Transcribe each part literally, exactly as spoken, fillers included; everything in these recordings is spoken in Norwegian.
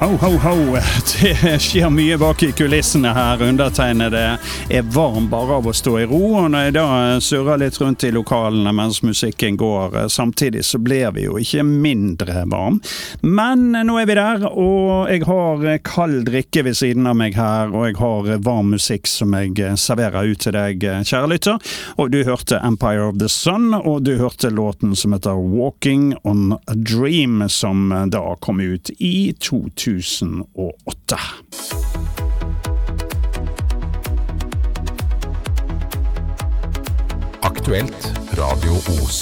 Ho, ho, ho. Det skjer mye bak i kulissene her. Undertegnede er varm bare av å stå i ro, og når jeg da surrer litt rundt i lokalene mens musikken går, samtidig så blir vi jo ikke mindre varm. Men nå er vi der, og jeg har kald drikke ved siden av meg her, og jeg har varm musikk som jeg serverer ut til deg, kjære lytter. Og du hørte Empire of the Sun, og du hørte låten som heter Walking on a Dream, som da kom ut i to tusen og åtte. Aktuelt Radio Os.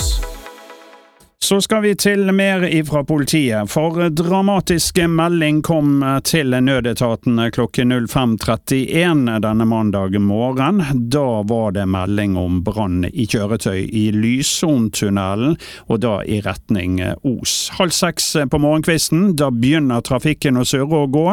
Så skal vi til mer ifra politiet, for dramatisk melding kom til nødetaten klokken fem trettien denne mandag morgen. Da var det melding om brann i kjøretøy i Lysontunnelen, og da i retning Os. Halv seks på morgenkvisten, da begynner trafikken å surre og gå,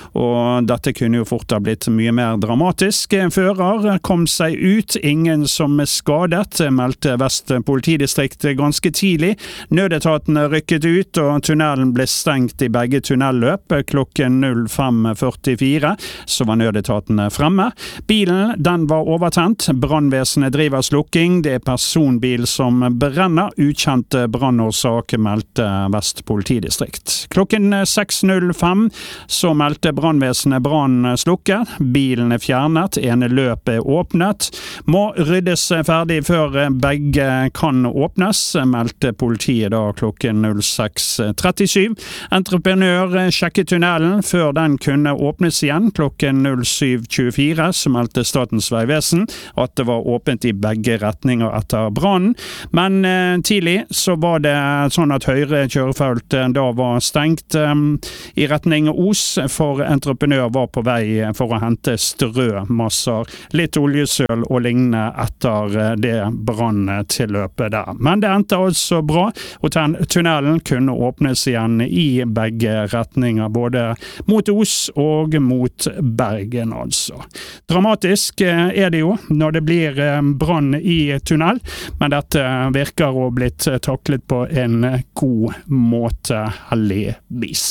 og dette kunne jo fort ha blitt mye mer dramatisk. Fører kom seg ut, ingen som er skadet, meldte Vest politidistrikt ganske tidlig. Nødetatene rykket ut, og tunnelen ble stengt i begge tunnelløp. Klokken fem førtifire så var nødetatene fremme. Bilen, den var overtent. Brannvesenet driver slukking. Det er personbil som brenner. Ukjent brannårsak, meldte Vest politidistrikt. Klokken seks null fem så meldte brannvesenet brann slukket. Bilen er fjernet. Ene løp er åpnet. Må ryddes ferdig før begge kan åpnes, meldte politiet da klokken seks trettisju. Entreprenør sjekket tunnelen før den kunne åpnes igjen klokken syv tjuefire, som meldte Statens vegvesen at det var åpent i begge retninger etter brannen. Men eh, tidlig så var det sånn at høyre kjørefelt da var stengt eh, i retning Os, for entreprenør var på vei for å hente strømasser, litt oljesøl og lignende etter det branntilløpet der. Men det endte altså bra, og tunnelen kunne åpnes igjen i begge retninger, både mot Os og mot Bergen altså. Dramatisk er det jo når det blir brann i tunnel, men dette virker å ha blitt taklet på en god måte, heldigvis.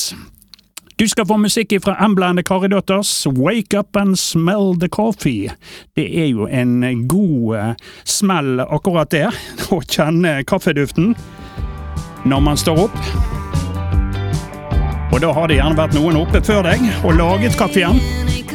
Du skal få musikk fra Embla and the Corridors, Wake Up and Smell the Coffee. Det er jo en god smell akkurat det, å kjenne kaffeduften når man står opp. Og da har det gjerne vært noen oppe før deg og laget kaffen.